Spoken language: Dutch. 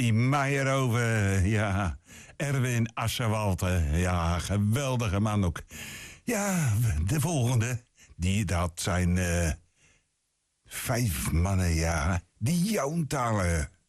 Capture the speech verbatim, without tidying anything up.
in Meijerhoven, ja. Erwin Asserwalte, ja, geweldige man ook. Ja, de volgende, die, dat zijn uh, vijf mannen, ja, die jouwtalen.